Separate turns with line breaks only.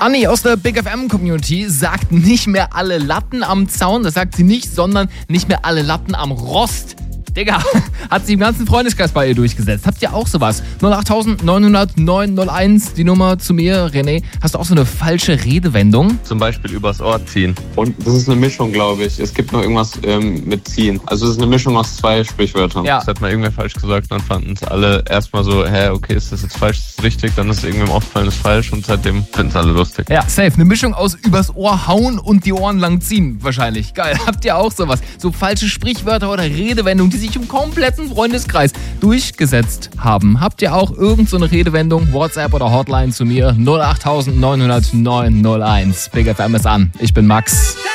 Anni aus der Big FM Community sagt nicht mehr alle Latten am Zaun, das sagt sie nicht, sondern nicht mehr alle Latten am Rost. Digga, hat sie im ganzen Freundeskreis bei ihr durchgesetzt. Habt ihr auch sowas? 08900 901, die Nummer zu mir. René, hast du auch so eine falsche Redewendung?
Zum Beispiel übers Ohr ziehen.
Und das ist eine Mischung, glaube ich. Es gibt noch irgendwas mit ziehen. Also es ist eine Mischung aus 2 Sprichwörtern.
Ja.
Das hat mal irgendwer falsch gesagt, dann fanden es alle erstmal so, okay, ist das jetzt falsch, ist das richtig? Dann ist irgendwem aufgefallen, ist falsch und seitdem finden es alle lustig.
Ja, safe. Eine Mischung aus übers Ohr hauen und die Ohren lang ziehen wahrscheinlich. Geil. Habt ihr auch sowas? So falsche Sprichwörter oder Redewendungen, die sich im kompletten Freundeskreis durchgesetzt haben. Habt ihr auch irgend so eine Redewendung, WhatsApp oder Hotline zu mir? 08900 901. Big FM ist an. Ich bin Max.